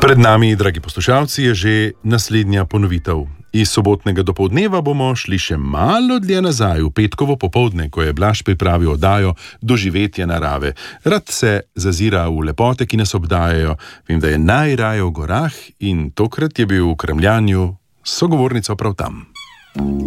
Pred nami, dragi poslušalci, je že naslednja ponovitev. Iz sobotnega dopoldneva bomo šli še malo dlje nazaj, v petkovo popoldne, ko je Blaž pripravil oddajo Doživetje narave. Rad se zazira v lepote, ki nas obdajajo. Vem, da je najraje v gorah in tokrat je bil v Kremljanju s sogovornico prav tam.